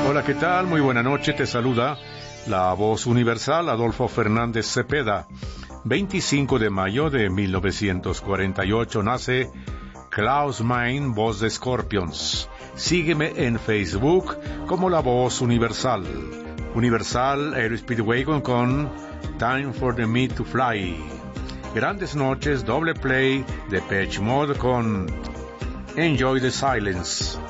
Hola, ¿qué tal? Muy buena noche, te saluda la voz universal Adolfo Fernández Cepeda. 25 de mayo de 1948 nace Klaus Meine, voz de Scorpions. Sígueme en Facebook como la voz universal. Universal Air Speedwagon con Time for the Me to Fly. Grandes noches, doble play de Depeche Mode con Enjoy the Silence.